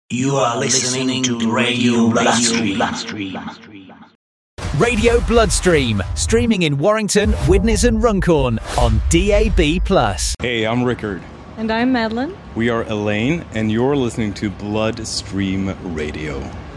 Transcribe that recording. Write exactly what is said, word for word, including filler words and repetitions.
You are listening to Radio Bloodstream. Radio Bloodstream, streaming in Warrington, Widnes and Runcorn on D A B plus. Hey, I'm Rickard. And I'm Madeline. We are Elaine, and you're listening to Bloodstream Radio.